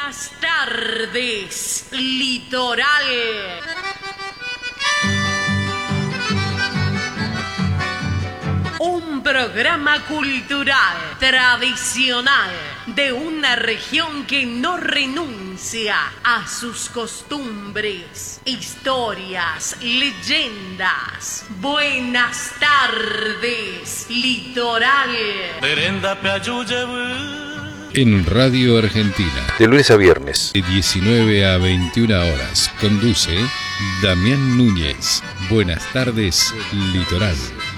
Buenas tardes, Litoral. Un programa cultural, tradicional, de una región que no renuncia a sus costumbres, historias, leyendas. Buenas tardes, Litoral. En Radio Argentina, de lunes a viernes, de 19 a 21 horas, conduce Damián Núñez. Buenas tardes, Litoral.